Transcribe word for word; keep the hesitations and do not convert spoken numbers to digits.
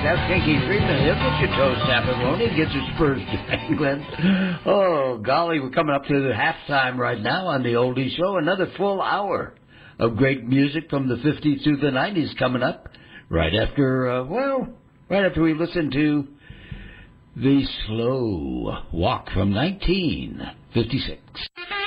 Have Kinky Friedman. He'll get your toes tapping, won't he? Get your spurs dangling. Oh, golly, we're coming up to the halftime right now on the Oldie Show. Another full hour of great music from the fifties through the nineties coming up right after, uh, well, right after we listen to the Slow Walk from nineteen fifty-six.